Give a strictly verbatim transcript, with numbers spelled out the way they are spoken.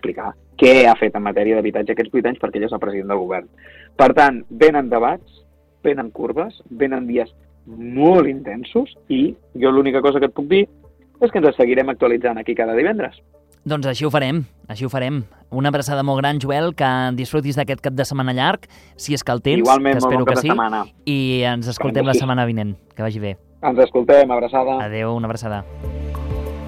explicar què ha fet en matèria d'habitatge aquests vuit anys perquè ella és el president del govern. Per tant, venen debats, venen curves, venen dies molt intensos i jo l'única cosa que et puc dir és que ens seguirem actualitzant aquí cada divendres. Doncs així ho farem, així ho farem. Una abraçada molt gran, Joel, que disfrutis d'aquest cap de setmana llarg, si és que el tens, igualment, que espero bon que sí, setmana. I ens escoltem la setmana vinent. Que vagi bé. Ens escoltem, abraçada. Adéu, una abraçada.